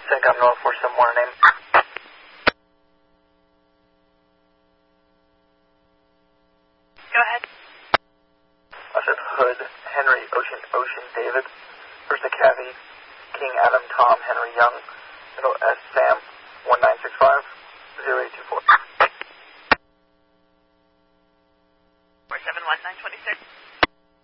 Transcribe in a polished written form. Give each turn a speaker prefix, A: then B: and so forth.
A: CENTCOM North 47 Warner name.
B: Go ahead.
A: I said Hood, Henry, Ocean, David. First the Cavi, King, Adam, Tom, Henry, Young. Middle S, Sam, 1965.